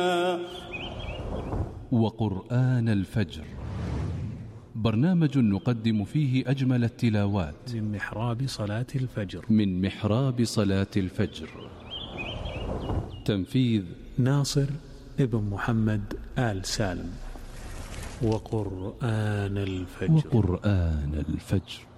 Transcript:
وقرآن الفجر، برنامج نقدم فيه أجمل التلاوات من محراب صلاة الفجر. من محراب صلاة الفجر. تنفيذ ناصر ابن محمد آل سالم. وقرآن الفجر. وقرآن الفجر.